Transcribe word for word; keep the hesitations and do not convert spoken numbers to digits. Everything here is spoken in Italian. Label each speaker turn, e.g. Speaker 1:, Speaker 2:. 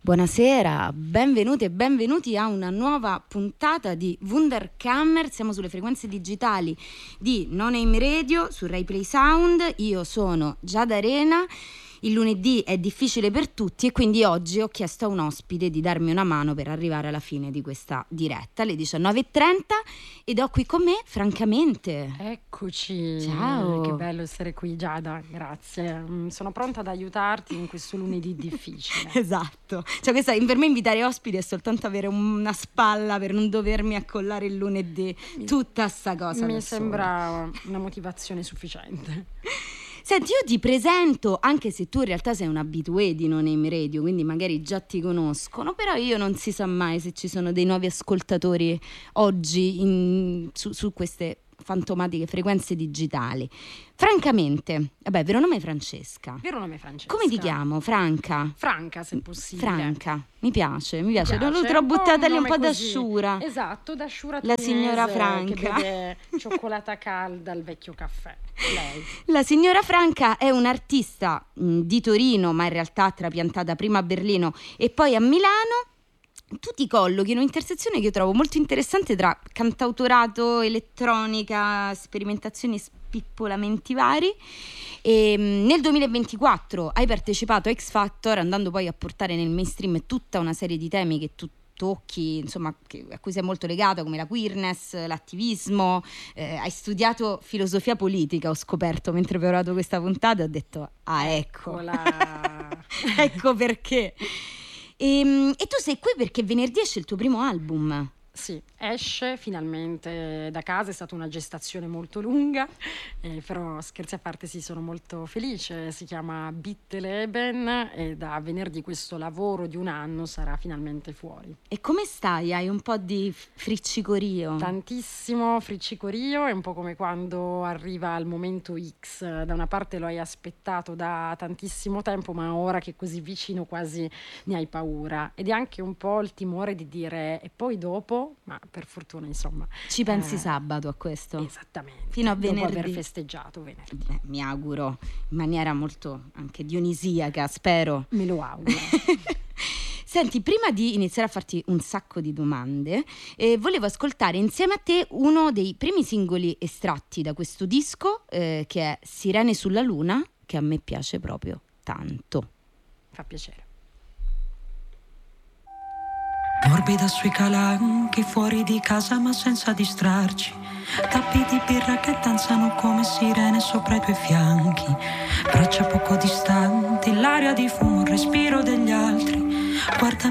Speaker 1: Buonasera, benvenute e benvenuti a una nuova puntata di Wunderkammer. Siamo sulle frequenze digitali di No Name Radio su Rai Play Sound. Io sono Giada Arena. Il lunedì è difficile per tutti e quindi oggi ho chiesto a un ospite di darmi una mano per arrivare alla fine di questa diretta alle diciannove e trenta ed ho qui con me Francamente.
Speaker 2: Eccoci.
Speaker 1: Ciao.
Speaker 2: Che bello essere qui, Giada, grazie. Mm, Sono pronta ad aiutarti in questo lunedì difficile.
Speaker 1: Esatto, cioè questa, per me invitare ospiti è soltanto avere una spalla per non dovermi accollare il lunedì, tutta sta cosa.
Speaker 2: Mi
Speaker 1: da
Speaker 2: sembra una motivazione sufficiente.
Speaker 1: Senti, io ti presento, anche se tu in realtà sei un habitué di No Name Radio, quindi magari già ti conoscono, però io non si sa mai se ci sono dei nuovi ascoltatori oggi in, su, su queste fantomatiche frequenze digitali. Francamente, vabbè, vero nome è Francesca.
Speaker 2: Vero nome Francesca.
Speaker 1: Come ti chiamo? Franca?
Speaker 2: Franca, se possibile.
Speaker 1: Franca, mi piace, mi piace.
Speaker 2: Mi piace.
Speaker 1: Te l'ho buttata lì un po' da
Speaker 2: così.
Speaker 1: sciura.
Speaker 2: Esatto, da sciura
Speaker 1: La signora
Speaker 2: Franca che
Speaker 1: Franca.
Speaker 2: beve cioccolata calda al vecchio caffè. Lei.
Speaker 1: La signora Franca è un'artista mh, di Torino, ma in realtà trapiantata prima a Berlino e poi a Milano. Tu ti collochi in un'intersezione che io trovo molto interessante tra cantautorato, elettronica, sperimentazioni, spippolamenti vari. E mh, nel duemilaventiquattro hai partecipato a X Factor, andando poi a portare nel mainstream tutta una serie di temi che tu tocchi, insomma, che, a cui sei molto legato, come la queerness, l'attivismo. Eh, hai studiato filosofia politica, ho scoperto mentre ho preparato questa puntata, ho detto ah ecco, ecco perché. E, e tu sei qui perché venerdì esce il tuo primo album.
Speaker 2: Sì, esce finalmente da casa, è stata una gestazione molto lunga, eh, però scherzi a parte sì, sono molto felice, si chiama Bitteleben e da venerdì questo lavoro di un anno sarà finalmente fuori.
Speaker 1: E come stai? Hai un po' di friccicorio?
Speaker 2: Tantissimo friccicorio, è un po' come quando arriva il momento X, da una parte lo hai aspettato da tantissimo tempo, ma ora che è così vicino quasi ne hai paura, ed è anche un po' il timore di dire e poi dopo. Ma per fortuna insomma
Speaker 1: ci pensi
Speaker 2: eh,
Speaker 1: sabato a questo?
Speaker 2: Esattamente,
Speaker 1: fino a venerdì,
Speaker 2: dopo aver festeggiato venerdì.
Speaker 1: Beh, mi auguro in maniera molto anche dionisiaca, spero.
Speaker 2: Me lo auguro.
Speaker 1: Senti, prima di iniziare a farti un sacco di domande, eh, volevo ascoltare insieme a te uno dei primi singoli estratti da questo disco, eh, che è Sirene sulla Luna, che a me piace proprio tanto.
Speaker 2: Fa piacere.
Speaker 3: Morbida sui calanchi, fuori di casa ma senza distrarci. Tappi di birra che danzano come sirene sopra i tuoi fianchi. Braccia poco distanti, l'aria di fumo, il respiro degli altri. Guarda